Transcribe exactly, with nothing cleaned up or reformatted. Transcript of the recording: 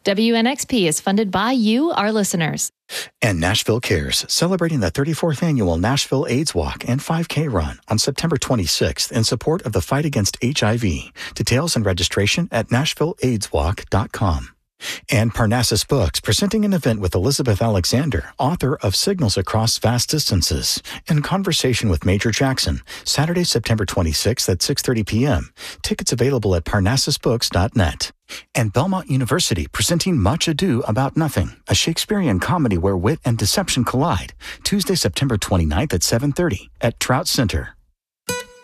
W N X P is funded by you, our listeners. And Nashville Cares, celebrating the thirty-fourth annual Nashville AIDS Walk and five K Run on September twenty-sixth in support of the fight against H I V. Details and registration at nashville aids walk dot com. And Parnassus Books, presenting an event with Elizabeth Alexander, author of Signals Across Vast Distances, in conversation with Major Jackson, Saturday, September twenty-sixth at six thirty p.m. Tickets available at parnassus books dot net. And Belmont University, presenting Much Ado About Nothing, a Shakespearean comedy where wit and deception collide, Tuesday, September twenty-ninth at seven thirty at Trout Center.